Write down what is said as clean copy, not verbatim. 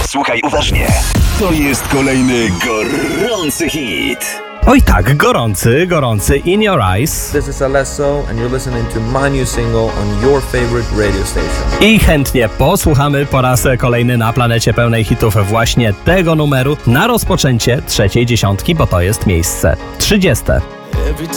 Słuchaj uważnie. To jest kolejny gorący hit. Oj tak, gorący In Your Eyes. This is Alesso and you're listening to my new single on your favorite radio station. I chętnie posłuchamy po raz kolejny na planecie pełnej hitów właśnie tego numeru na rozpoczęcie trzeciej dziesiątki, bo to jest miejsce 30. Every